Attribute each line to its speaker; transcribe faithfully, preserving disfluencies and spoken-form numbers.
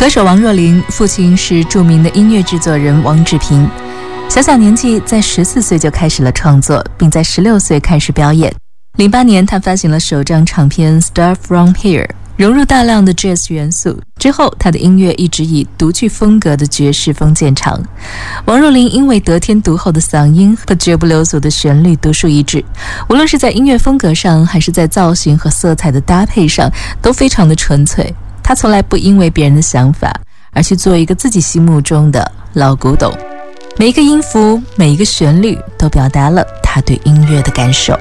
Speaker 1: 歌手王若琳，父亲是著名的音乐制作人王志平。小小年纪，在十四岁就开始了创作，并在十六岁开始表演。零八年，他发行了首张唱片《Start From Here》，融入大量的 jazz 元素。之后，他的音乐一直以独具风格的爵士风见长。王若琳因为得天独厚的嗓音和绝不流俗的旋律独树一帜，无论是在音乐风格上，还是在造型和色彩的搭配上，都非常的纯粹。他从来不因为别人的想法而去做一个自己心目中的老古董，每一个音符，每一个旋律都表达了他对音乐的感受。